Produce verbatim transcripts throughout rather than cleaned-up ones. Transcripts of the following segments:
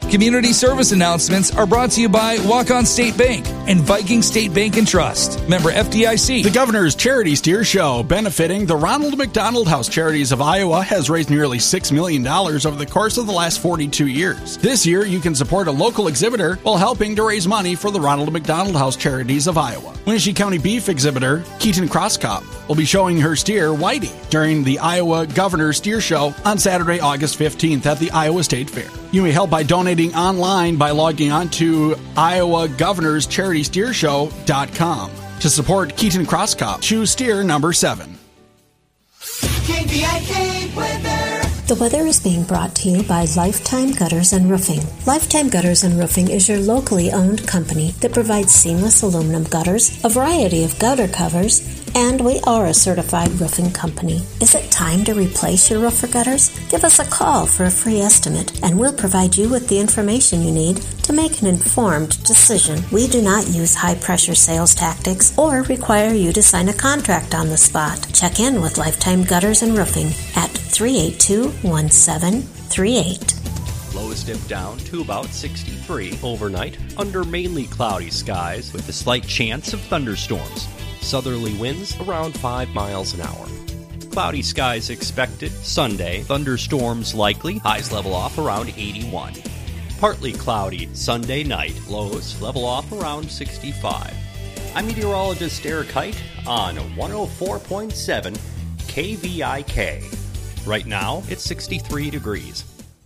Community service announcements are brought to you by Walk-On State Bank and Viking State Bank and Trust. Member F D I C. The Governor's Charity Steer Show, benefiting the Ronald McDonald House Charities of Iowa, has raised nearly six million dollars over the course of the last forty-two years. This year, you can support a local exhibitor while helping to raise money for the Ronald McDonald House Charities of Iowa. Wenatchee County beef exhibitor Keaton Crosskop will be showing her steer, Whitey, during the Iowa Governor's Steer Show on Saturday, August fifteenth at the Iowa State Fair. You may help by donating online by logging on to Iowa Governor's Charity Steer Show dot com. To support Keaton Crosskop, choose steer number seven. K V I K weather. The weather is being brought to you by Lifetime Gutters and Roofing. Lifetime Gutters and Roofing is your locally owned company that provides seamless aluminum gutters, a variety of gutter covers, and we are a certified roofing company. Is it time to replace your roof or gutters? Give us a call for a free estimate, and we'll provide you with the information you need to make an informed decision. We do not use high-pressure sales tactics or require you to sign a contract on the spot. Check in with Lifetime Gutters and Roofing at three eight two, one seven three eight. Lows dip down to about sixty-three overnight under mainly cloudy skies with a slight chance of thunderstorms. Southerly winds around five miles an hour. Cloudy skies expected Sunday. Thunderstorms likely. Highs level off around eighty-one. Partly cloudy Sunday night. Lows level off around sixty-five. I'm meteorologist Eric Height on one oh four point seven K V I K. Right now, it's sixty-three degrees.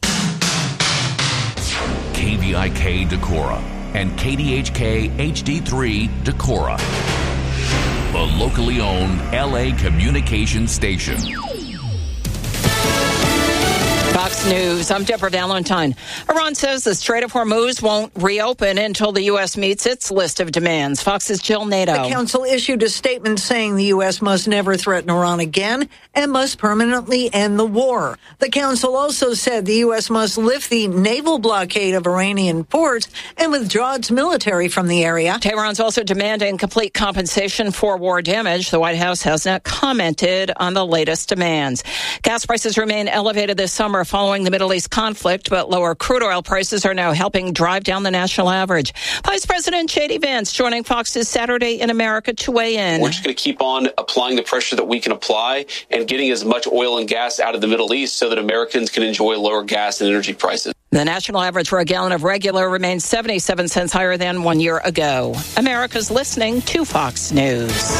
K V I K Decorah and K D H K H D three Decorah, the locally owned L A communications station. Fox News, I'm Deborah Valentine. Iran says the Strait of Hormuz won't reopen until the U S meets its list of demands. Fox's Jill Nato. The council issued a statement saying the U S must never threaten Iran again and must permanently end the war. The council also said the U S must lift the naval blockade of Iranian ports and withdraw its military from the area. Tehran's also demanding complete compensation for war damage. The White House has not commented on the latest demands. Gas prices remain elevated this summer following the Middle East conflict, but lower crude oil prices are now helping drive down the national average. Vice President J D Vance joining Fox's Saturday in America to weigh in. We're just going to keep on applying the pressure that we can apply and getting as much oil and gas out of the Middle East so that Americans can enjoy lower gas and energy prices. The national average for a gallon of regular remains seventy-seven cents higher than one year ago. America's listening to Fox News.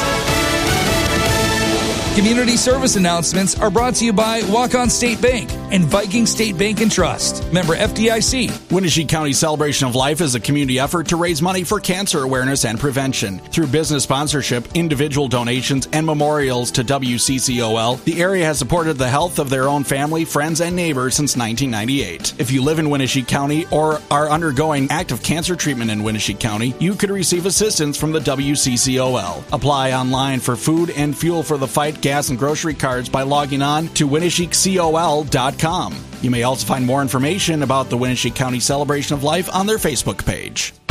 Community service announcements are brought to you by Walk-On State Bank and Viking State Bank and Trust. Member F D I C. Wenatchee County Celebration of Life is a community effort to raise money for cancer awareness and prevention. Through business sponsorship, individual donations, and memorials to W C C O L, the area has supported the health of their own family, friends, and neighbors since nineteen ninety-eight. If you live in Wenatchee County or are undergoing active cancer treatment in Wenatchee County, you could receive assistance from the W C C O L. Apply online for food and fuel for the fight, gas and grocery cards by logging on to Wenatchee C O L dot com. You may also find more information about the Wenatchee County Celebration of Life on their Facebook page.